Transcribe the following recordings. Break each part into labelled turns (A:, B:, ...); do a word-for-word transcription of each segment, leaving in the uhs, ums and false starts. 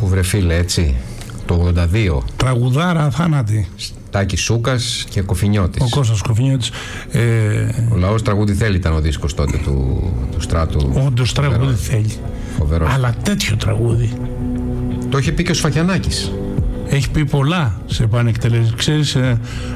A: Άκου βρε φίλε, έτσι, το ογδόντα δύο.
B: Τραγουδάρα θάνατη.
A: Τάκης Σούκας και Κοφινιώτης.
B: Ο Κώστας Κοφινιώτης. Ε...
A: Ο λαός τραγούδι θέλει ήταν ο δίσκος τότε του, του Στράτου.
B: Όντως τραγούδι θέλει.
A: Φοβερός.
B: Αλλά τέτοιο τραγούδι.
A: Το είχε πει και ο Σφακιανάκης.
B: Έχει πει πολλά σε επανεκτελέσεις. Ξέρεις, ε,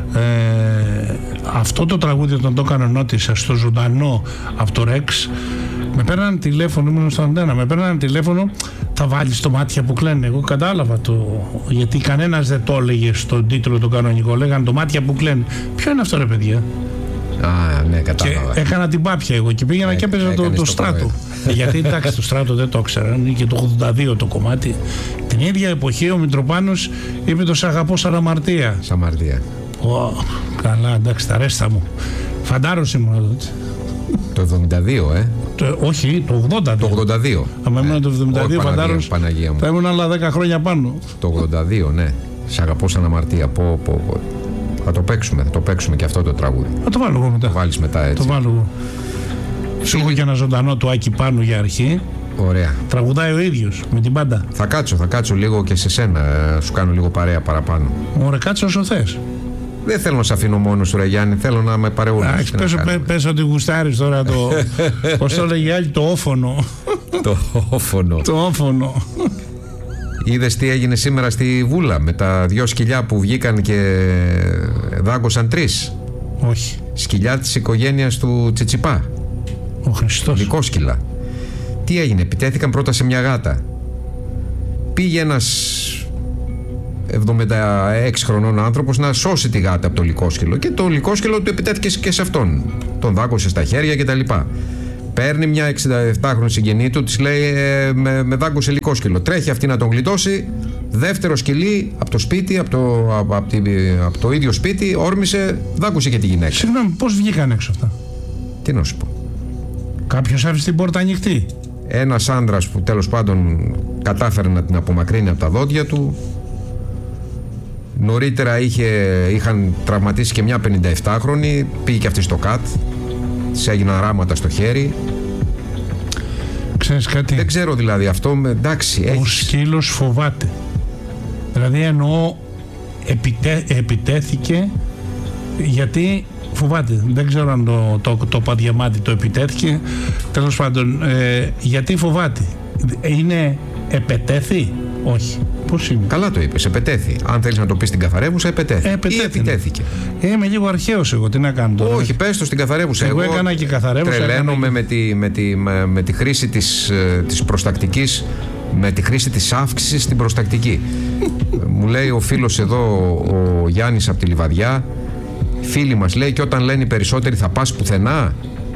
B: ε, αυτό το τραγούδι όταν το έκανε νότισα στο ζωντανό από το Ρεξ, με παίρνανε τηλέφωνο, ήμουν στο Αντένα, με παίρνανε τηλέφωνο, θα βάλεις το μάτια που κλαίνε. Εγώ κατάλαβα το, γιατί κανένας δεν το έλεγε στον τίτλο το κανονικό, λέγανε το μάτια που κλαίνε. Ποιο είναι αυτό ρε παιδιά?
A: Α, ναι, κατάλαβα.
B: Και έκανα την πάπια εγώ και πήγαινα ε, και έπαιζα το, το Στράτο. ε, γιατί εντάξει, το Στράτο δεν το ήξεραν, και το ογδόντα δύο το κομμάτι. Την ίδια εποχή ο Μητροπάνος είπε το «Σ' αγαπώ σαν αμαρτία».
A: Σαν αμαρτία.
B: Oh, καλά, εντάξει, τα ρέστα μου. Φαντάρος ήμουν τότε.
A: Το εβδομήντα δύο, ε.
B: Το, όχι, το ογδόντα.
A: Το ογδόντα δύο.
B: Αν έμεινα το εβδομήντα δύο, φαντάρος,
A: Παναγία μου.
B: θα ήμουν άλλα δέκα χρόνια πάνω.
A: Το ογδόντα δύο, ναι. «Σ' αγαπώ σαν αμαρτία». Πω, πω, πω. Θα το παίξουμε, θα το παίξουμε και αυτό το τραγούδι.
B: Θα το βάλω εγώ μετά.
A: Το βάλεις μετά, έτσι.
B: Το βάλω εγώ. Σου έχω και ένα ζωντανό του Άκη Πάνου για αρχή.
A: Ωραία.
B: Τραγουδάει ο ίδιος με την μπάντα.
A: Θα κάτσω, θα κάτσω λίγο και σε σένα. Σου κάνω λίγο παρέα παραπάνω.
B: Ωραία, κάτσε όσο θες.
A: Δεν θέλω να σε αφήνω μόνος σου, ρε Γιάννη. Θέλω να με παρεούλεις.
B: Πες, πες ότι γουστάρεις τώρα το. Πώς το λέγει άλλη, το όφωνο.
A: Το όφωνο.
B: Το όφωνο.
A: Είδες τι έγινε σήμερα στη Βούλα με τα δυο σκυλιά που βγήκαν και δάγκωσαν τρεις?
B: Όχι.
A: Σκυλιά της οικογένειας του Τσιτσιπά.
B: Ο Χριστός.
A: Λυκόσκυλα. Τι έγινε? Επιτέθηκαν πρώτα σε μια γάτα. Πήγε ένας εβδομήντα έξι χρονών άνθρωπος να σώσει τη γάτα από το λυκόσκυλο και το λυκόσκυλο του επιτέθηκε και σε αυτόν. Τον δάγκωσε στα χέρια κτλ. Παίρνει μια εξηνταεπτάχρονη συγγενή του, της λέει ε, με, με δάγκωσε λυκόσκυλο. Τρέχει αυτή να τον γλιτώσει. Δεύτερο σκυλί από το σπίτι, από το, από, από, από το ίδιο σπίτι, όρμησε, δάγκωσε και τη γυναίκα.
B: Συγγνώμη, πώς βγήκαν έξω αυτά?
A: Τι να σου πω.
B: Κάποιος άφησε την πόρτα ανοιχτή.
A: Ένας άντρας που τέλος πάντων κατάφερε να την απομακρύνει από τα δόντια του. Νωρίτερα είχε, είχαν τραυματίσει και μια πενηνταεπτάχρονη, πήγε και αυτή στο ΚΑΤ, της έγιναν ράματα στο χέρι.
B: Ξέρεις κάτι?
A: Δεν ξέρω δηλαδή αυτό, με, εντάξει.
B: Ο
A: έχεις...
B: σκύλος φοβάται. Δηλαδή εννοώ επιτέ, επιτέθηκε γιατί φοβάται. Δεν ξέρω αν το, το, το παδιαμάτι το επιτέθηκε. Τέλος πάντων, ε, γιατί φοβάται? Είναι επετέθη? Όχι. Πώς είναι?
A: Καλά το είπες, επετέθη. Αν θέλεις να το πεις στην καθαρεύουσα, επετέθη.
B: Ε, επετέθη.
A: Ή επιτέθηκε.
B: Ε, είμαι λίγο αρχαίος εγώ, τι να κάνω τώρα?
A: Όχι, πες το στην καθαρεύουσα.
B: Εγώ, εγώ έκανα και καθαρεύουσα.
A: Τρελαίνομαι με τη, με, τη, με, με τη χρήση της, της προστακτικής, με τη χρήση της αύξησης στην προστακτική. Μου λέει ο φίλος εδώ, ο Γιάννης από τη Λιβαδιά, φίλοι μας, λέει, και όταν λένε οι περισσότεροι θα πας πουθενά.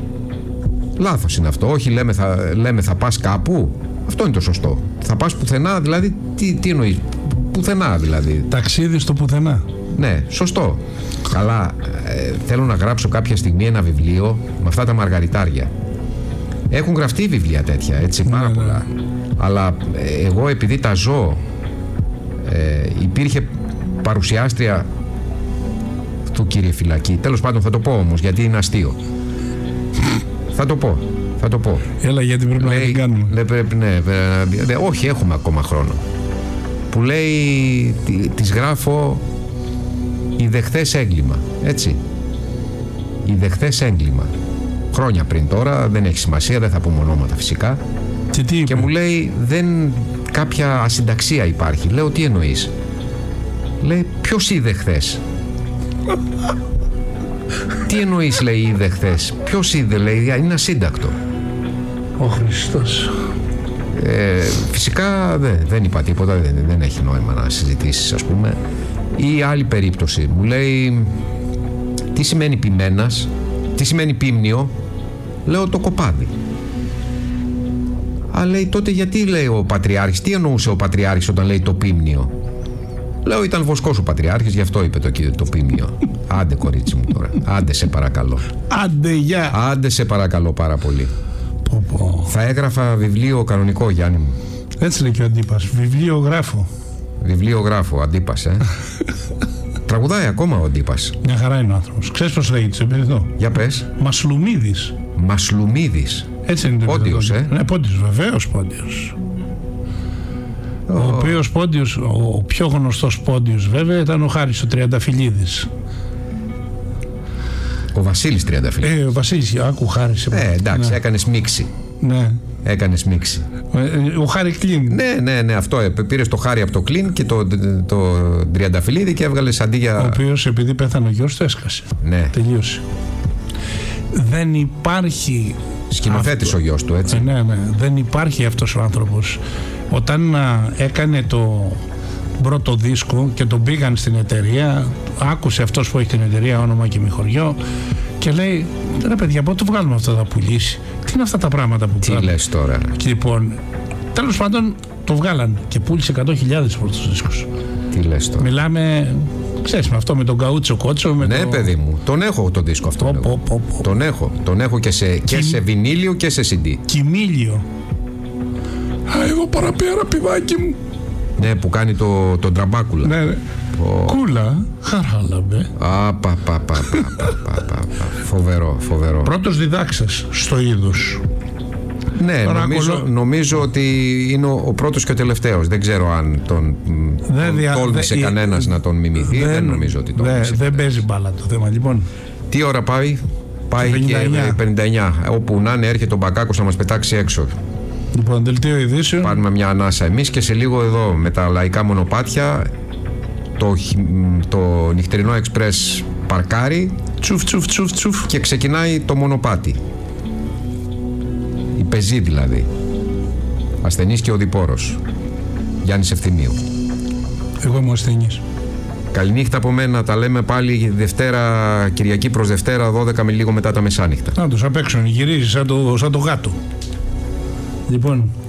A: Λάθος είναι αυτό. Όχι, λέμε θα, λέμε θα πας κάπου. Αυτό είναι το σωστό. Θα πας πουθενά, δηλαδή, τι, τι εννοείς? Πουθενά, δηλαδή.
B: Ταξίδι στο πουθενά.
A: Ναι, σωστό. Καλά, ε, θέλω να γράψω κάποια στιγμή ένα βιβλίο με αυτά τα μαργαριτάρια. Έχουν γραφτεί βιβλία τέτοια, έτσι, πάρα ναι, πολλά. Ναι. Αλλά ε, εγώ επειδή τα ζω, ε, υπήρχε παρουσιάστρια του κύριε Φυλακή. Τέλος πάντων θα το πω όμως, γιατί είναι αστείο. Θα το πω. Θα το πω.
B: Έλα, γιατί πρέπει λέει, να την κάνουμε.
A: Λέει, πρέπει, ναι, ναι, όχι, έχουμε ακόμα χρόνο. Που λέει, της γράφω «Οι δεχθές έγκλημα». Έτσι. «Οι δεχθές έγκλημα». Χρόνια πριν τώρα, δεν έχει σημασία, δεν θα πούμε ονόματα φυσικά.
B: Και, τι
A: και μου λέει, δεν, κάποια ασυνταξία υπάρχει. Λέω, τι εννοείς? Λέει, ποιος είδε χθες? Τι εννοείς, λέει, είδε χθες? Ποιος είδε, λέει, είναι ασύντακτο.
B: Ο Χριστός.
A: Ε, φυσικά δεν, δεν είπα τίποτα, δεν, δεν έχει νόημα να συζητήσεις, ας πούμε. Ή άλλη περίπτωση, μου λέει, τι σημαίνει ποιμένας, τι σημαίνει πίμνιο? Λέω, το κοπάδι. Α, λέει, τότε γιατί, λέει, ο Πατριάρχης, τι εννοούσε ο Πατριάρχης όταν λέει το πίμνιο? Λέω, ήταν βοσκός ο Πατριάρχης, γι' αυτό είπε το, το πίμνιο. Άντε, κορίτσι μου τώρα, άντε σε παρακαλώ.
B: Άντε, γεια.
A: Άντε σε παρακαλώ πάρα πολύ.
B: Πω, πω.
A: Θα έγραφα βιβλίο κανονικό, Γιάννη μου.
B: Έτσι λέει και ο Αντίπας, βιβλίο γράφω.
A: Βιβλίο γράφω, Αντίπας, ε. Τραγουδάει ακόμα ο Αντίπας.
B: Μια χαρά είναι ο άνθρωπος. Ξέρεις πώς λέγεται στο επίπεδο?
A: Για πες.
B: Μασλουμίδης.
A: Μασλουμίδης.
B: Έτσι είναι το
A: Πόντιος, ε.
B: Ναι, Πόντιος, βεβαίως Πόντιος. Ο οποίος πόντιος, ο πιο γνωστός πόντιος βέβαια ήταν ο Χάρης ο Τριανταφυλλίδης.
A: Ο Βασίλης Τριανταφυλλίδης.
B: Ε, ο Βασίλης, άκου Χάρης.
A: Ε, εντάξει, ναι. Έκανες μίξη.
B: Ναι.
A: Έκανες μίξη.
B: Ο Χάρη Κλίν.
A: Ναι, ναι, ναι, αυτό. Πήρες το Χάρη από το Κλίν και το, το Τριανταφυλλίδη και έβγαλες αντί για.
B: Ο οποίος επειδή πέθανε ο γιος του έσκασε.
A: Ναι.
B: Τελείωσε. Δεν υπάρχει.
A: Σκηνοθέτης αυτό... ο γιος του, έτσι.
B: Ε, ναι, ναι. Δεν υπάρχει αυτός ο άνθρωπος. Όταν α, έκανε το πρώτο δίσκο και τον πήγαν στην εταιρεία, άκουσε αυτός που έχει την εταιρεία, όνομα και μη χωριό, και λέει: ρε παιδιά, πότε το βγάλουμε αυτό, θα πουλήσει? Τι είναι αυτά τα πράγματα που
A: Τι λες τώρα?
B: Και λοιπόν, τέλος πάντων το βγάλαν και πούλησε εκατό χιλιάδες πρώτους δίσκους.
A: Τι λες τώρα?
B: Μιλάμε, ξέρεις, με αυτό, με τον Καούτσο Κότσο. Με
A: ναι,
B: το...
A: παιδί μου, τον έχω τον δίσκο αυτό.
B: Πο, πο, πο, πο.
A: Τον έχω. Τον έχω και σε, και σε βινίλιο και σε σι ντι.
B: Κιμήλιο. Α, εδώ παραπέρα, παιδάκι μου.
A: Ναι, που κάνει το, το τραμπάκουλα.
B: Ναι, ναι. Oh. Κούλα, χαράλαμπε.
A: Α, πα, πα, πα, πα, πα, πα, πα. Φοβερό, φοβερό.
B: Πρώτος διδάξας στο είδος.
A: Ναι, νομίζω, κολο... νομίζω ότι είναι ο, ο πρώτος και ο τελευταίος. Δεν ξέρω αν τον, τον δια... τόλμησε δε... κανένας δε... να τον μιμηθεί. Δεν, δεν νομίζω ότι τόλμησε.
B: Δεν παίζει μπάλα το θέμα, λοιπόν.
A: Τι ώρα πάει? Πάει πενήντα εννιά. Και πενήντα εννιά. Όπου να είναι, έρχεται ο Μπακάκος να μας πετάξει έξω.
B: Λοιπόν, δελτίο ειδήσεων.
A: Πάρουμε μια ανάσα εμείς και σε λίγο εδώ με τα λαϊκά μονοπάτια το, το νυχτερινό εξπρές παρκάρει.
B: Τσουφ, τσουφ, τσουφ, τσουφ.
A: Και ξεκινάει το μονοπάτι. Η πεζή δηλαδή. Ασθενής και οδηπόρος. Γιάννης Ευθυμίου.
B: Εγώ είμαι ο ασθενής.
A: Καληνύχτα από μένα. Τα λέμε πάλι Δευτέρα, Κυριακή προς Δευτέρα, δώδεκα με λίγο μετά τα μεσάνυχτα.
B: Να τους απ' έξω, γυρίζει σαν το, σαν το γάτο. Λοιπόν,